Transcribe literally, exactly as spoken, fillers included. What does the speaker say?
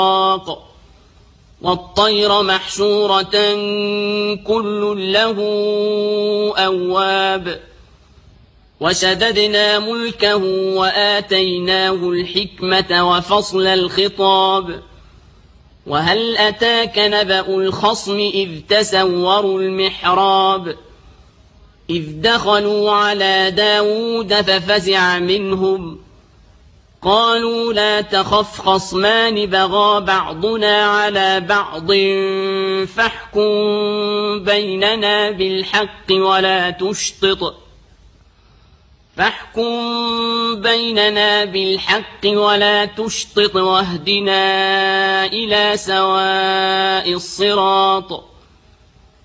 والطير محشورة كل له أواب وشددنا ملكه وآتيناه الحكمة وفصل الخطاب وهل أتاك نبأ الخصم إذ تسوروا المحراب إذ دخلوا على داود ففزع منهم قالوا لا تخف خصمان بغى بعضنا على بعض فاحكم بيننا بالحق ولا تشطط فاحكم بيننا بالحق ولا تشطط واهدنا إلى سواء الصراط